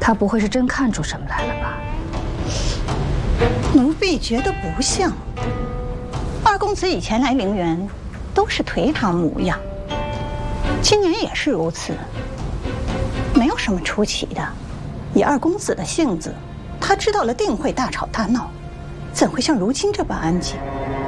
他不会是真看出什么来了吧？ 奴婢觉得不像。二公子以前来陵园，都是颓唐模样，今年也是如此，没有什么出奇的。以二公子的性子，他知道了定会大吵大闹，怎会像如今这般安静？